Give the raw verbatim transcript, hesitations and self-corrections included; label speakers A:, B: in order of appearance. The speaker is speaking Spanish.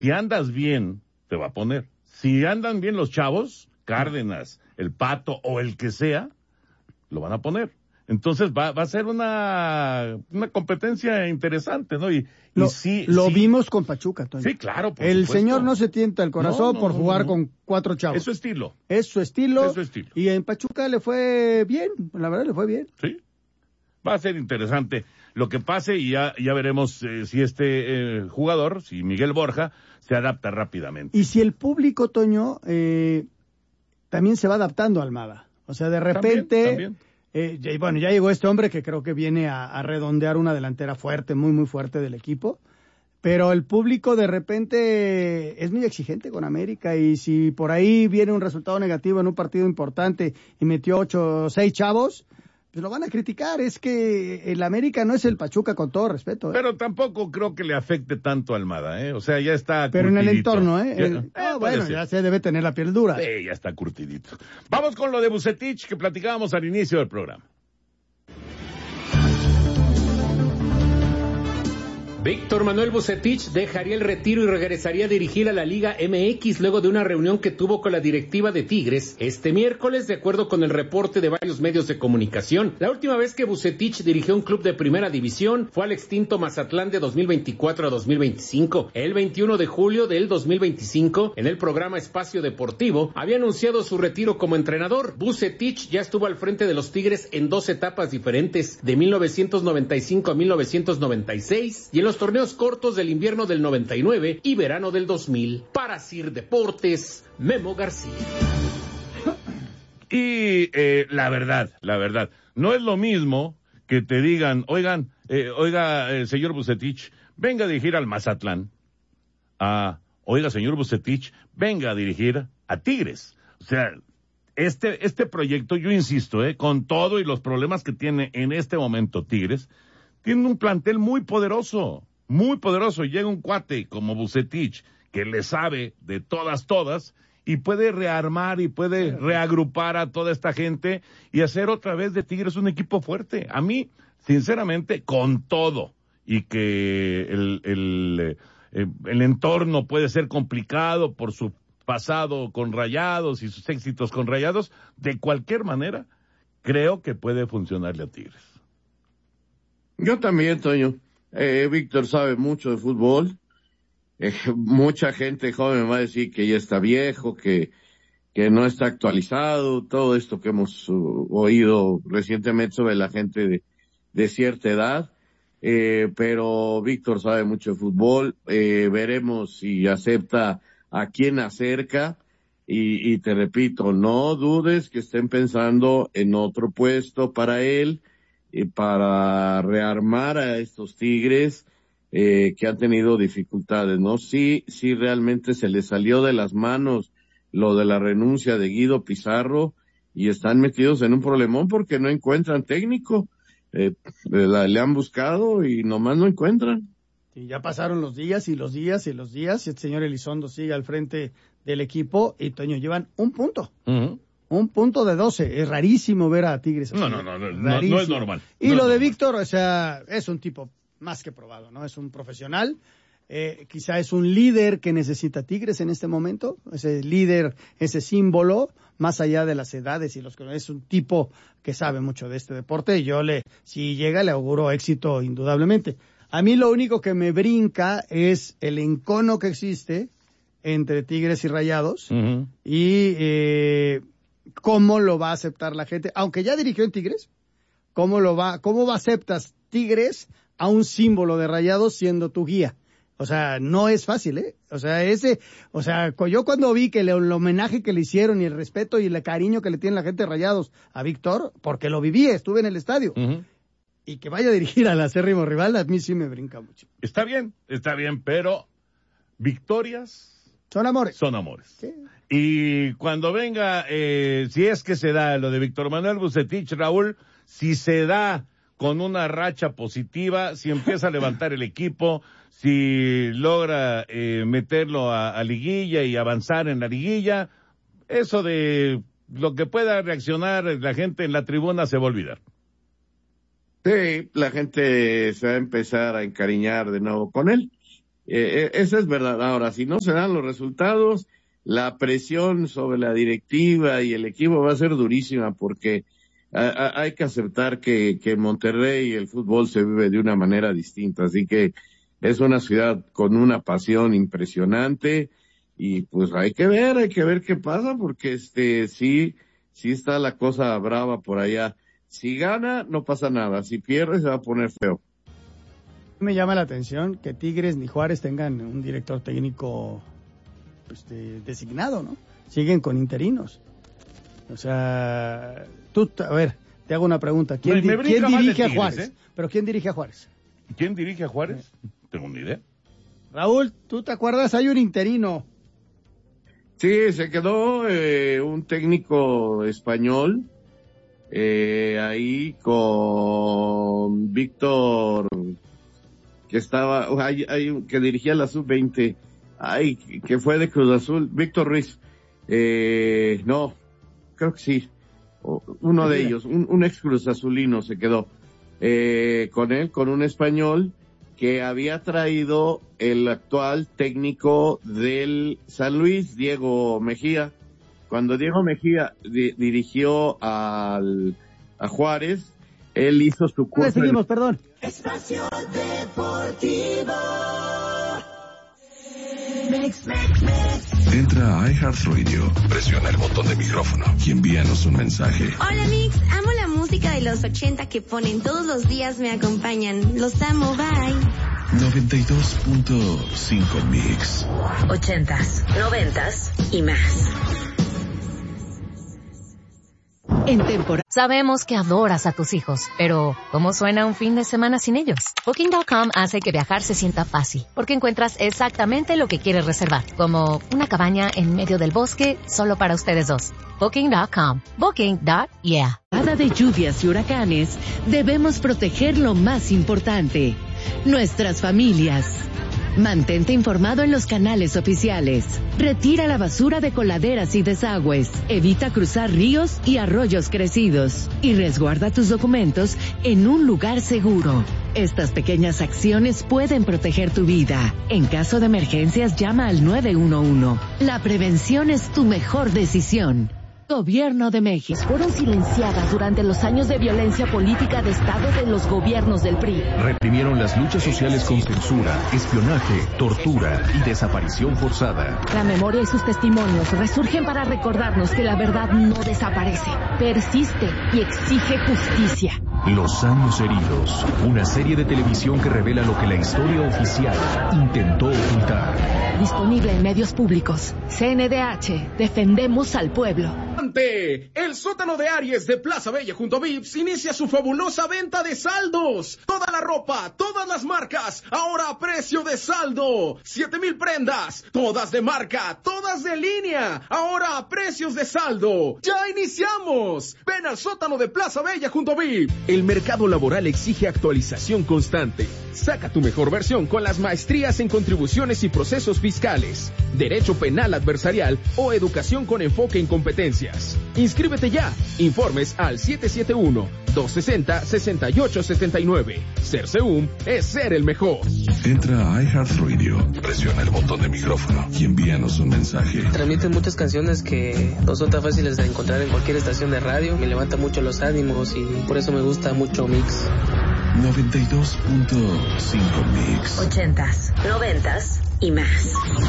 A: Si andas bien, te va a poner. Si andan bien los chavos, Cárdenas, el Pato o el que sea, lo van a poner. Entonces va, va a ser una, una competencia interesante, ¿no? Y,
B: lo,
A: y sí,
B: lo
A: sí,
B: vimos con Pachuca, Toño.
A: Sí, claro, por
B: El
A: supuesto.
B: señor no se tienta el corazón
A: no, no,
B: por
A: no,
B: jugar
A: no.
B: con cuatro chavos.
A: Es su estilo.
B: Es su estilo.
A: Es su estilo.
B: Y en Pachuca le fue bien, la verdad le fue bien.
A: Sí. Va a ser interesante lo que pase y ya, ya veremos eh, si este eh, jugador, si Miguel Borja, se adapta rápidamente.
B: Y si el público, Toño, eh, también se va adaptando a Almada. O sea, de repente...
A: También, también.
B: Eh, y bueno, ya llegó este hombre que creo que viene a, a redondear una delantera fuerte, muy, muy fuerte del equipo. Pero el público de repente es muy exigente con América y si por ahí viene un resultado negativo en un partido importante y metió ocho o seis chavos, pues lo van a criticar. Es que el América no es el Pachuca, con todo respeto, ¿eh?
A: Pero tampoco creo que le afecte tanto a Almada, ¿eh? O sea, ya está
B: Pero en el
A: curtidito.
B: entorno, ¿eh?
A: Ya,
B: El,
A: eh,
B: ah,
A: puede
B: bueno,
A: ser.
B: ya se debe tener la piel dura.
A: Sí, ya está curtidito. Vamos con lo de Vucetich que platicábamos al inicio del programa.
C: Víctor Manuel Vucetich dejaría el retiro y regresaría a dirigir a la Liga M X luego de una reunión que tuvo con la directiva de Tigres este miércoles, de acuerdo con el reporte de varios medios de comunicación. La última vez que Vucetich dirigió un club de primera división fue al extinto Mazatlán de dos mil veinticuatro a dos mil veinticinco. El veintiuno de julio del dos mil veinticinco, en el programa Espacio Deportivo, había anunciado su retiro como entrenador. Vucetich ya estuvo al frente de los Tigres en dos etapas diferentes, de mil novecientos noventa y cinco a mil novecientos noventa y seis, y en los torneos cortos del invierno del noventa y nueve y verano del dos mil. Para Sir Deportes, Memo García.
A: Y eh, la verdad, la verdad, no es lo mismo que te digan, oigan, eh, oiga, eh, señor Vucetich, venga a dirigir al Mazatlán. Ah, oiga, señor Vucetich, venga a dirigir a Tigres. O sea, este, este proyecto, yo insisto, eh, con todo y los problemas que tiene en este momento Tigres, tiene un plantel muy poderoso, muy poderoso. Llega un cuate como Vucetich, que le sabe de todas, todas, y puede rearmar y puede reagrupar a toda esta gente y hacer otra vez de Tigres un equipo fuerte. A mí, sinceramente, con todo, y que el, el, eh, el entorno puede ser complicado por su pasado con Rayados y sus éxitos con Rayados, de cualquier manera, creo que puede funcionarle a Tigres.
D: Yo también, Toño. Eh, Víctor sabe mucho de fútbol. Eh, mucha gente joven me va a decir que ya está viejo, que, que no está actualizado, todo esto que hemos uh, oído recientemente sobre la gente de, de cierta edad. Eh, pero Víctor sabe mucho de fútbol. Eh, veremos si acepta a quien acerca. Y, y te repito, no dudes que estén pensando en otro puesto para él, y para rearmar a estos Tigres eh, que han tenido dificultades, ¿no? Sí, sí realmente se les salió de las manos lo de la renuncia de Guido Pizarro y están metidos en un problemón porque no encuentran técnico. Eh, la, le han buscado y nomás no encuentran.
B: Y ya pasaron los días y los días y los días y el señor Elizondo sigue al frente del equipo y Toño llevan un punto. Uh-huh. Un punto de doce. Es rarísimo ver a Tigres así.
A: No, no, no, no, no, no es normal.
B: Y
A: no
B: lo
A: es
B: de
A: normal.
B: Víctor, o sea, es un tipo más que probado, ¿no? Es un profesional. Eh, quizá es un líder que necesita Tigres en este momento. Ese líder, ese símbolo, más allá de las edades y los que es un tipo que sabe mucho de este deporte. Y yo le, si llega, le auguro éxito indudablemente. A mí lo único que me brinca es el encono que existe entre Tigres y Rayados. Uh-huh. Y, eh, cómo lo va a aceptar la gente, aunque ya dirigió en Tigres, cómo lo va, cómo va a aceptar Tigres a un símbolo de Rayados siendo tu guía. O sea, no es fácil, ¿eh? O sea, ese, o sea, yo cuando vi que le, el homenaje que le hicieron y el respeto y el cariño que le tiene la gente de Rayados a Víctor, porque lo viví, estuve en el estadio, uh-huh. y que vaya a dirigir al acérrimo rival, a mí sí me brinca mucho.
A: Está bien, está bien, pero victorias
B: son amores.
A: Son amores.
B: Sí.
A: Y cuando venga, eh, si es que se da lo de Víctor Manuel Vucetich, Raúl, si se da con una racha positiva, si empieza a levantar el equipo, si logra eh, meterlo a, a liguilla y avanzar en la liguilla, eso de lo que pueda reaccionar la gente en la tribuna se va a olvidar.
D: Sí, la gente se va a empezar a encariñar de nuevo con él. Eh, esa es verdad. Ahora, si no se dan los resultados, la presión sobre la directiva y el equipo va a ser durísima, porque a, a, hay que aceptar que, que en Monterrey el fútbol se vive de una manera distinta. Así que es una ciudad con una pasión impresionante y pues hay que ver, hay que ver qué pasa, porque este sí, sí está la cosa brava por allá. Si gana, no pasa nada. Si pierde, se va a poner feo.
B: Me llama la atención que Tigres ni Juárez tengan un director técnico este, designado, ¿no? Siguen con interinos. O sea, tú, a ver, te hago una pregunta. ¿Quién,
A: me, me
B: ¿quién dirige
A: Tigres,
B: a Juárez?
A: ¿eh?
B: ¿Pero quién dirige a Juárez?
A: ¿Quién dirige a Juárez? No tengo ni idea.
B: Raúl, ¿tú te acuerdas? Hay un interino.
D: Sí, se quedó eh, un técnico español eh, ahí con Víctor, que estaba, hay, hay, que dirigía la sub veinte, ay, que fue de Cruz Azul, Víctor Ruiz, eh, no, creo que sí, uno de ellos, un, un ex Cruz Azulino se quedó eh, con él, con un español que había traído el actual técnico del San Luis, Diego Mejía. Cuando Diego Mejía di- dirigió al, a Juárez, él hizo su curso.
B: Seguimos, perdón.
E: Espacio Deportivo. Mix, mix, mix.
F: Entra a iHeartRadio, presiona el botón de micrófono y envíanos un mensaje.
G: Hola Mix, amo la música de los ochenta que ponen todos los días, me acompañan. Los amo, bye.
F: noventa y dos punto cinco Mix.
E: Ochentas, noventas y más.
H: En temporada. Sabemos que adoras a tus hijos, pero ¿cómo suena un fin de semana sin ellos? Booking punto com hace que viajar se sienta fácil, porque encuentras exactamente lo que quieres reservar, como una cabaña en medio del bosque solo para ustedes dos. Booking punto com. Booking punto yeah.
I: Temporada de lluvias y huracanes, debemos proteger lo más importante, nuestras familias. Mantente informado en los canales oficiales. Retira la basura de coladeras y desagües. Evita cruzar ríos y arroyos crecidos. Y resguarda tus documentos en un lugar seguro. Estas pequeñas acciones pueden proteger tu vida. En caso de emergencias, llama al nueve uno uno. La prevención es tu mejor decisión. Gobierno de México.
J: Fueron silenciadas durante los años de violencia política de Estado de los gobiernos del P R I.
K: Reprimieron las luchas sociales con censura, espionaje, tortura y desaparición forzada.
J: La memoria y sus testimonios resurgen para recordarnos que la verdad no desaparece, persiste y exige justicia.
K: Los años heridos, una serie de televisión que revela lo que la historia oficial intentó ocultar.
J: Disponible en medios públicos. C N D H, defendemos al pueblo.
C: El sótano de Aries de Plaza Bella junto a Vips inicia su fabulosa venta de saldos. Toda la ropa, todas las marcas, ahora a precio de saldo. Siete mil prendas, todas de marca, todas de línea, ahora a precios de saldo. ¡Ya iniciamos! Ven al sótano de Plaza Bella junto a Vips. El mercado laboral exige actualización constante. Saca tu mejor versión con las maestrías en contribuciones y procesos fiscales, derecho penal adversarial o educación con enfoque en competencias. Inscríbete ya. Informes al siete siete uno, dos seis cero, seis ocho siete nueve. Ser Seum es ser el mejor.
F: Entra a iHeartRadio, presiona el botón de micrófono y envíanos un mensaje.
L: Transmiten muchas canciones que no son tan fáciles de encontrar en cualquier estación de radio. Me levanta mucho los ánimos y por eso me gusta mucho Mix.
F: noventa y dos punto cinco Mix.
E: Ochentas, noventas y más.